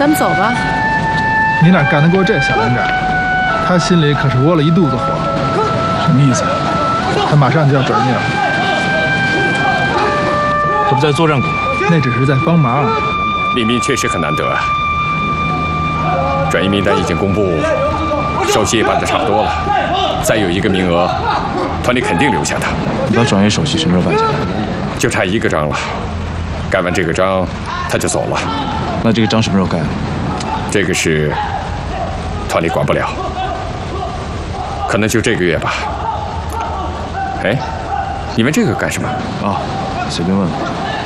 咱们走吧。 你哪干得过这小蓝杆？他心里可是窝了一肚子火。什么意思？他马上就要转业了。 他不在作战股吗？ 那只是在帮忙。 李密确实很难得啊。转移名单已经公布，手续也办得差不多了，再有1个名额，团里肯定留下他。 你把转业手续什么时候办下来？ 就差1个章了，盖完这个章，他就走了。 那这个章什么时候盖？ 这个事，团里管不了，可能就这个月吧。哎，你问这个干什么？ 啊，随便问问。